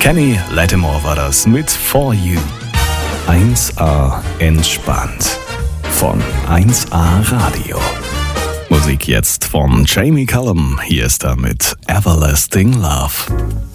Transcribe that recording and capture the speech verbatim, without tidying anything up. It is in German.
Kenny Lattimore war das mit For You. eins A entspannt von eins A Radio. Musik jetzt von Jamie Cullum. Hier ist er mit Everlasting Love.